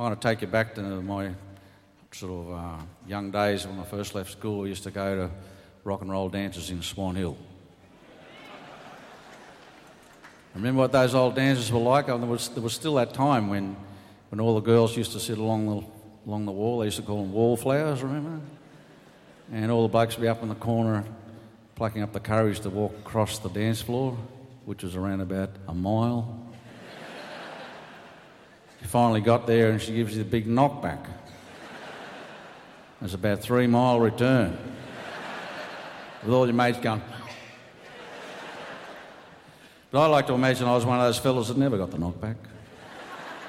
I'm going to take you back to my sort of young days when I first left school. I used to go to rock and roll dances in Swan Hill. Remember what those old dances were like? There was still that time when all the girls used to sit along the wall. They used to call them wallflowers, remember? And all the blokes would be up in the corner plucking up the courage to walk across the dance floor, which was around about a mile. You finally got there and she gives you the big knockback. It's about 3 mile return. With all your mates going. But I like to imagine I was one of those fellas that never got the knockback.